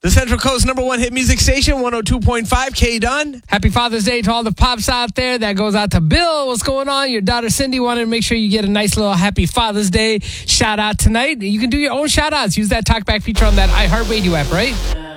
The Central Coast #1 hit music station, 102.5 K Dunn. Happy Father's Day to all the pops out there. That goes out to Bill. What's going on? Your daughter Cindy wanted to make sure you get a nice little Happy Father's Day shout out tonight. You can do your own shout outs. Use that talkback feature on that iHeartRadio app, right?